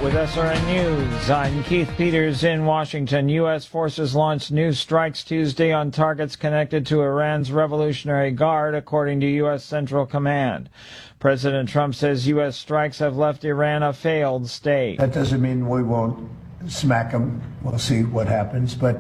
With SRN News, I'm Keith Peters in Washington. U.S. forces launched new strikes Tuesday on targets connected to Iran's Revolutionary Guard, according to U.S. Central Command. President Trump says U.S. strikes have left Iran a failed state. That doesn't mean we won't smack them. We'll see what happens. But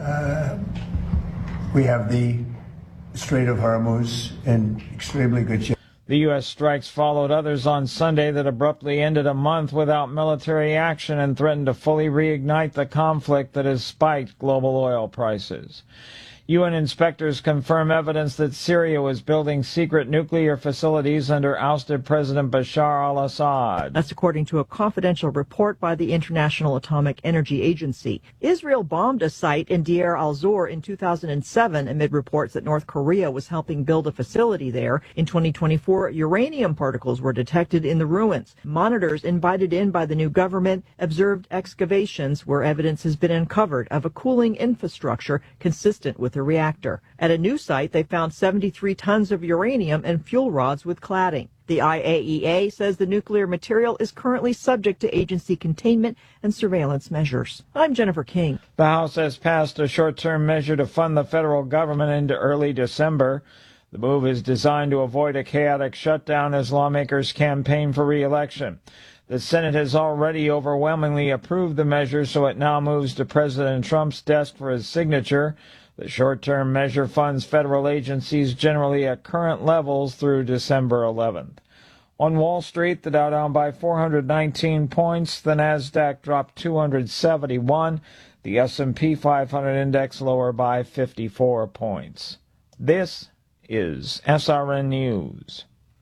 we have the Strait of Hormuz in extremely good shape. The U.S. strikes followed others on Sunday that abruptly ended a month without military action and threatened to fully reignite the conflict that has spiked global oil prices. UN inspectors confirm evidence that Syria was building secret nuclear facilities under ousted President Bashar al-Assad. That's according to a confidential report by the International Atomic Energy Agency. Israel bombed a site in Deir al-Zor in 2007 amid reports that North Korea was helping build a facility there. In 2024, uranium particles were detected in the ruins. Monitors invited in by the new government observed excavations where evidence has been uncovered of a cooling infrastructure consistent with the reactor. At a new site, they found 73 tons of uranium and fuel rods with cladding. The IAEA says the nuclear material is currently subject to agency containment and surveillance measures. I'm Jennifer King. The House has passed a short-term measure to fund the federal government into early December. The move is designed to avoid a chaotic shutdown as lawmakers campaign for re-election. The Senate has already overwhelmingly approved the measure, so it now moves to President Trump's desk for his signature. The short-term measure funds federal agencies generally at current levels through December 11th. On Wall Street, the Dow down by 419 points, the Nasdaq dropped 271, the S&P 500 index lower by 54 points. This is SRN News.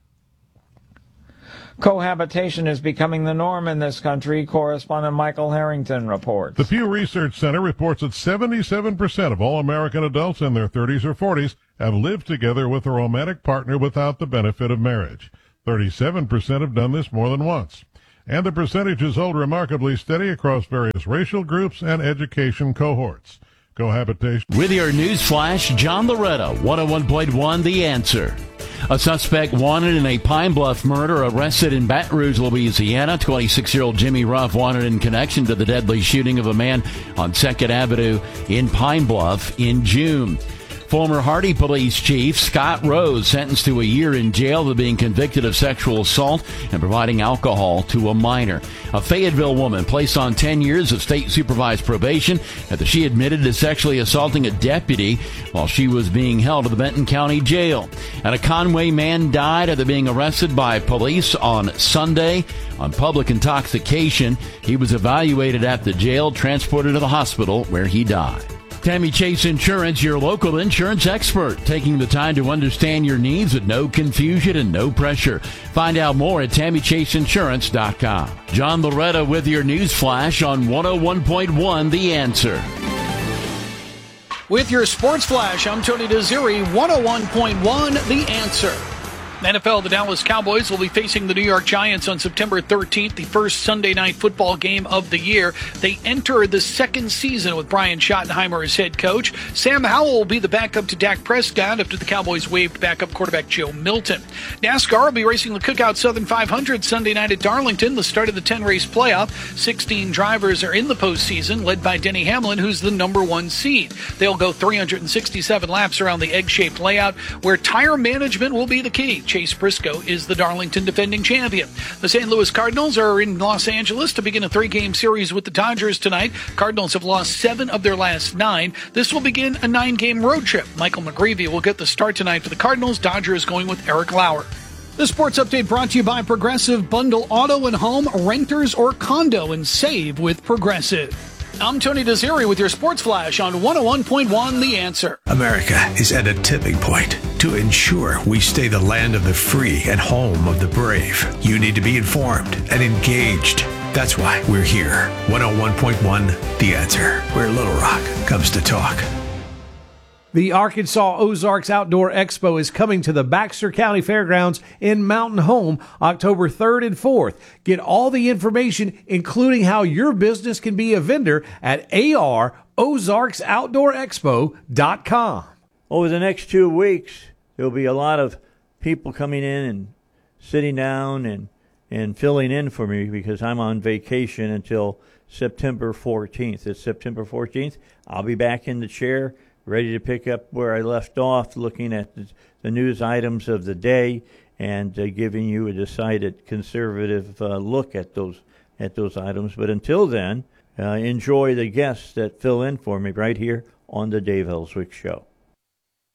Cohabitation is becoming the norm in this country, correspondent Michael Harrington reports. The Pew Research Center reports that 77% of all American adults in their 30s or 40s have lived together with a romantic partner without the benefit of marriage. 37% have done this more than once. And the percentages hold remarkably steady across various racial groups and education cohorts. Cohabitation. With your news flash, John Loretta, 101.1 The Answer. A suspect wanted in a Pine Bluff murder arrested in Baton Rouge, Louisiana. 26-year-old Jimmy Ruff wanted in connection to the deadly shooting of a man on 2nd Avenue in Pine Bluff in June. Former Hardy Police Chief Scott Rose sentenced to a year in jail for being convicted of sexual assault and providing alcohol to a minor. A Fayetteville woman placed on 10 years of state-supervised probation after she admitted to sexually assaulting a deputy while she was being held at the Benton County Jail. And a Conway man died after being arrested by police on Sunday on public intoxication. He was evaluated at the jail, transported to the hospital where he died. Tammy Chase Insurance, your local insurance expert, taking the time to understand your needs with no confusion and no pressure. Find out more at TammyChaseInsurance.com. John Loretta with your news flash on 101.1 The Answer. With your sports flash, I'm Tony Desiri, 101.1 The Answer. NFL, the Dallas Cowboys will be facing the New York Giants on September 13th, the first Sunday night football game of the year. They enter the second season with Brian Schottenheimer as head coach. Sam Howell will be the backup to Dak Prescott after the Cowboys waived backup quarterback Joe Milton. NASCAR will be racing the Cookout Southern 500 Sunday night at Darlington, the start of the 10-race playoff. 16 drivers are in the postseason, led by Denny Hamlin, who's the number 1 seed. They'll go 367 laps around the egg-shaped layout, where tire management will be the key. Chase Briscoe is the Darlington defending champion. The St. Louis Cardinals are in Los Angeles to begin a 3-game series with the Dodgers tonight. Cardinals have lost 7 of their last 9. This will begin a 9-game road trip. Michael McGreevy will get the start tonight for the Cardinals. Dodgers going with Eric Lauer. The sports update brought to you by Progressive. Bundle auto and home, renters or condo, and save with Progressive. I'm Tony Desiri with your Sports Flash on 101.1 The Answer. America is at a tipping point. To ensure we stay the land of the free and home of the brave, you need to be informed and engaged. That's why we're here. 101.1 The Answer, where Little Rock comes to talk. The Arkansas Ozarks Outdoor Expo is coming to the Baxter County Fairgrounds in Mountain Home October 3rd and 4th. Get all the information, including how your business can be a vendor, at AROzarksOutdoorExpo.com. Over the next 2 weeks, there'll be a lot of people coming in and sitting down and and filling in for me because I'm on vacation until September 14th. It's September 14th. I'll be back in the chair, ready to pick up where I left off, looking at the news items of the day and giving you a decided conservative look at those items. But until then, enjoy the guests that fill in for me right here on the Dave Ellswick Show.